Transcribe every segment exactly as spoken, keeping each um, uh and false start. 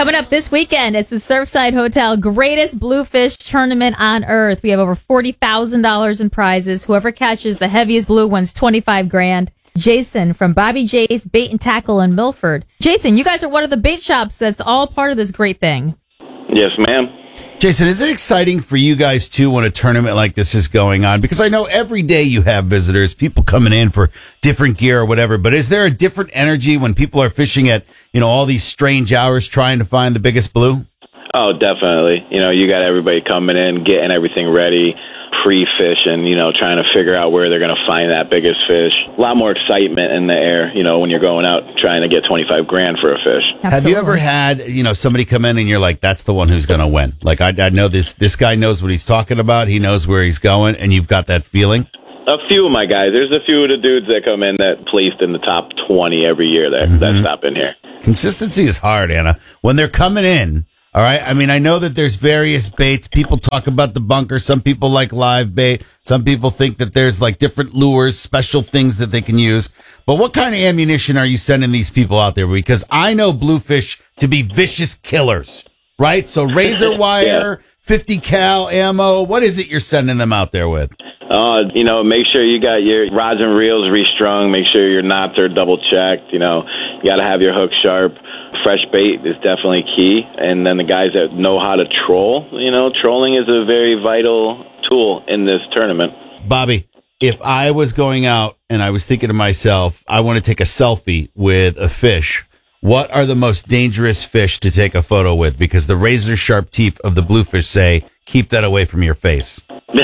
Coming up this weekend, it's the Surfside Hotel Greatest Bluefish Tournament on Earth. We have over forty thousand dollars in prizes. Whoever catches the heaviest blue wins twenty-five grand. Jason from Bobby J's Bait and Tackle in Milford. Jason, you guys are one of the bait shops that's all part of this great thing. Yes, ma'am. Jason, is it exciting for you guys, too, when a tournament like this is going on? Because I know every day you have visitors, people coming in for different gear or whatever, but is there a different energy when people are fishing at, you know, all these strange hours trying to find the biggest blue? Oh, definitely. You know, you got everybody coming in, getting everything ready, pre-fishing, you know, trying to figure out where they're going to find that biggest fish. A lot more excitement in the air, you know, when you're going out trying to get twenty-five grand for a fish. Absolutely. Have you ever had, you know, somebody come in and you're like, that's the one who's going to win? Like, I, I know this, this guy knows what he's talking about. He knows where he's going, and you've got that feeling? A few of my guys. There's a few of the dudes that come in that placed in the top twenty every year that, mm-hmm. that stop in here. Consistency is hard, Anna. When they're coming in, all right, I mean, I know that there's various baits. People talk about the bunker. Some people like live bait. Some people think that there's like different lures, special things that they can use. But what kind of ammunition are you sending these people out there? Because I know bluefish to be vicious killers, right? So razor wire, yeah. fifty cal ammo. What is it you're sending them out there with? Uh, you know, make sure you got your rods and reels restrung. Make sure your knots are double checked. You know, you got to have your hook sharp. Fresh bait is definitely key. And then the guys that know how to troll, you know, trolling is a very vital tool in this tournament. Bobby, if I was going out and I was thinking to myself, I want to take a selfie with a fish, what are the most dangerous fish to take a photo with? Because the razor sharp teeth of the bluefish say, keep that away from your face.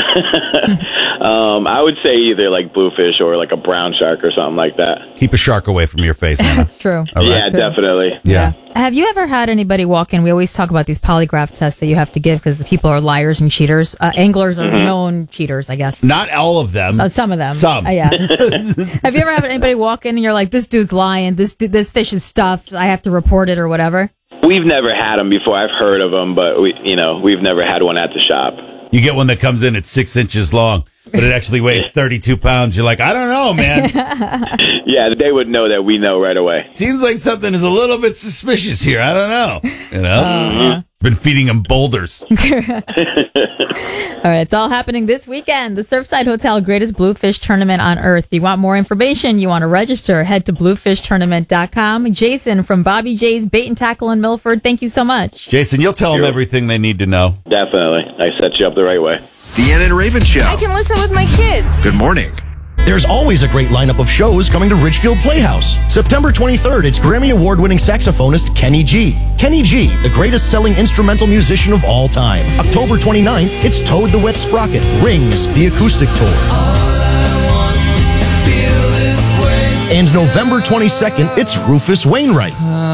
Um, I would say either like bluefish or like a brown shark or something like that. Keep a shark away from your face, Anna. That's true. Right. Yeah, true. definitely. Yeah. yeah. Have you ever had anybody walk in? We always talk about these polygraph tests that you have to give because the people are liars and cheaters. Uh, anglers are mm-hmm. known cheaters, I guess. Not all of them. Uh, some of them. Some. Uh, yeah. Have you ever had anybody walk in and you're like, this dude's lying. This dude, this fish is stuffed. I have to report it or whatever? We've never had them before. I've heard of them, but we, you know, we've never had one at the shop. You get one that comes in at six inches long, but it actually weighs thirty-two pounds. You're like, I don't know, man. Yeah, they would know that we know right away. Seems like something is a little bit suspicious here. I don't know. You know? Oh, yeah. Been feeding them boulders. All right, it's all happening this weekend. The Surfside Hotel Greatest Bluefish Tournament on Earth. If you want more information, you want to register, head to bluefish tournament dot com. Jason from Bobby J's Bait and Tackle in Milford, thank you so much. Jason, you'll tell sure. them everything they need to know. Definitely. I set you up the right way. The Ann and Raven Show. I can listen with my kids. Good morning. There's always a great lineup of shows coming to Ridgefield Playhouse. September twenty-third, it's Grammy Award-winning saxophonist Kenny G. Kenny G, the greatest selling instrumental musician of all time. October twenty-ninth, it's Toad the Wet Sprocket, Rings, the acoustic tour. And November twenty-second, it's Rufus Wainwright.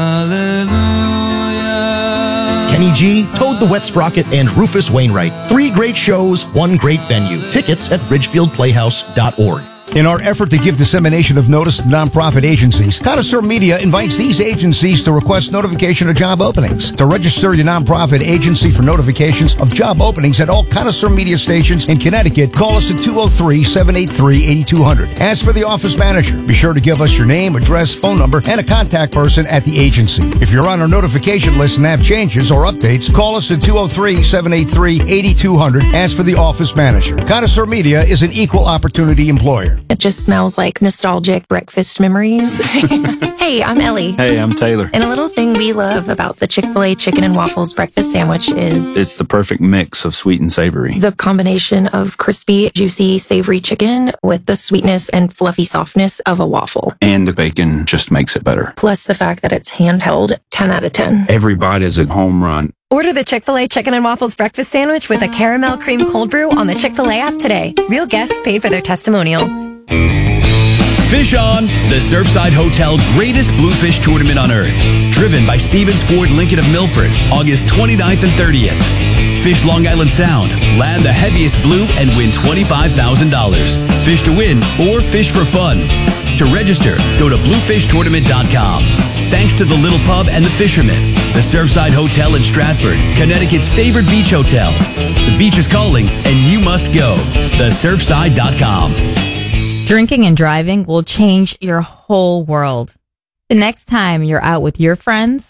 Hallelujah. Kenny G, Toad the Wet Sprocket, and Rufus Wainwright. Three great shows, one great venue. Tickets at ridgefield playhouse dot org. In our effort to give dissemination of notice to nonprofit agencies, Connoisseur Media invites these agencies to request notification of job openings. To register your nonprofit agency for notifications of job openings at all Connoisseur Media stations in Connecticut, call us at two oh three, seven eight three, eight two zero zero. Ask for the office manager. Be sure to give us your name, address, phone number, and a contact person at the agency. If you're on our notification list and have changes or updates, call us at two oh three, seven eight three, eight two zero zero. Ask for the office manager. Connoisseur Media is an equal opportunity employer. It just smells like nostalgic breakfast memories. Hey, I'm Ellie. Hey, I'm Taylor. And a little thing we love about the Chick-fil-A Chicken and Waffles breakfast sandwich is... it's the perfect mix of sweet and savory. The combination of crispy, juicy, savory chicken with the sweetness and fluffy softness of a waffle. And the bacon just makes it better. Plus the fact that it's handheld, ten out of ten. Every bite is a home run. Order the Chick-fil-A Chicken and Waffles breakfast sandwich with a caramel cream cold brew on the Chick-fil-A app today. Real guests paid for their testimonials. Fish On, the Surfside Hotel Greatest Bluefish Tournament on Earth. Driven by Stevens Ford Lincoln of Milford, August twenty-ninth and thirtieth. Fish Long Island Sound, land the heaviest blue and win twenty-five thousand dollars. Fish to win or fish for fun. To register, go to bluefish tournament dot com. Thanks to the Little Pub and the Fisherman, the Surfside Hotel in Stratford, Connecticut's favorite beach hotel. The beach is calling, and you must go. the surfside dot com. Drinking and driving will change your whole world. The next time you're out with your friends,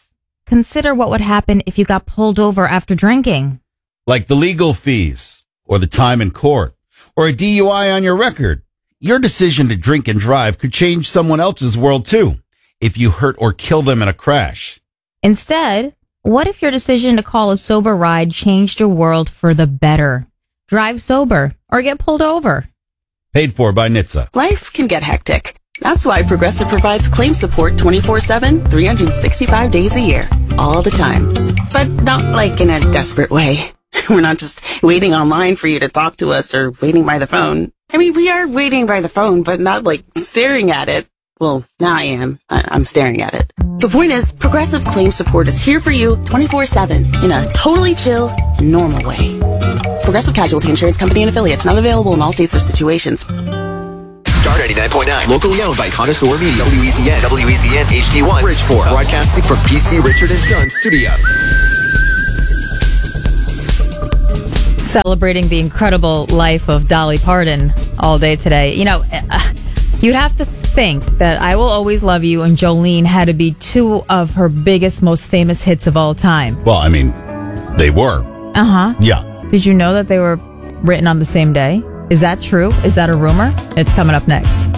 consider what would happen if you got pulled over after drinking. Like the legal fees, or the time in court, or a D U I on your record. Your decision to drink and drive could change someone else's world too, if you hurt or kill them in a crash. Instead, what if your decision to call a sober ride changed your world for the better? Drive sober or get pulled over. Paid for by N H T S A. Life can get hectic. That's why Progressive provides claim support twenty-four seven, three hundred sixty-five days a year, all the time. But not like in a desperate way. We're not just waiting online for you to talk to us or waiting by the phone. I mean, we are waiting by the phone, but not like staring at it. Well, now I am. I- I'm staring at it. The point is, Progressive Claim Support is here for you twenty-four seven in a totally chill, normal way. Progressive Casualty Insurance Company and Affiliates, not available in all states or situations. Star ninety-nine point nine, locally owned by Connoisseur Media. W E Z N, W E Z N H D one, Bridgeport. Broadcasting from P C Richard and Son Studio. Celebrating the incredible life of Dolly Parton all day today. You know, uh, you'd have to think that I Will Always Love You and Jolene had to be two of her biggest, most famous hits of all time. Well, I mean, they were. Uh-huh. Yeah. Did you know that they were written on the same day? Is that true? Is that a rumor? It's coming up next.